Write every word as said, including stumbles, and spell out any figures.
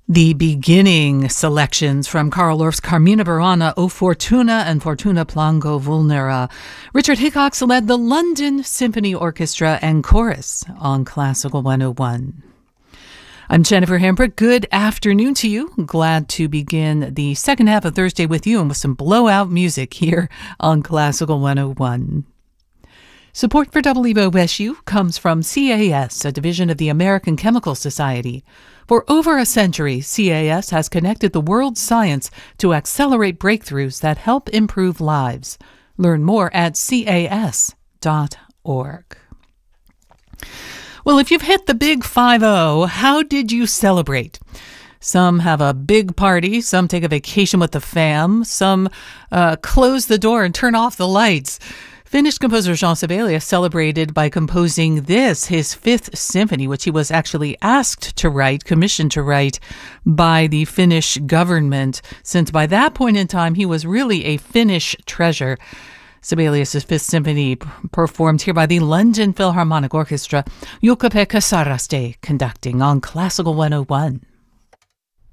The beginning selections from Carl Orff's Carmina Burana, O Fortuna and Fortuna Plango Vulnera. Richard Hickox led the London Symphony Orchestra and Chorus on Classical one oh one. I'm Jennifer Hambrick. Good afternoon to you. Glad to begin the second half of Thursday with you and with some blowout music here on Classical one oh one. Support for W O S U comes from C A S, a division of the American Chemical Society. For over a century, C A S has connected the world's science to accelerate breakthroughs that help improve lives. Learn more at C A S dot org. Well, if you've hit the big five oh, how did you celebrate? Some have a big party, some take a vacation with the fam, some uh, close the door and turn off the lights. Finnish composer Jean Sibelius celebrated by composing this, his fifth symphony, which he was actually asked to write, commissioned to write by the Finnish government, since by that point in time he was really a Finnish treasure. Sibelius' Fifth Symphony performed here by the London Philharmonic Orchestra, Jukka-Pekka Saraste conducting on Classical one oh one.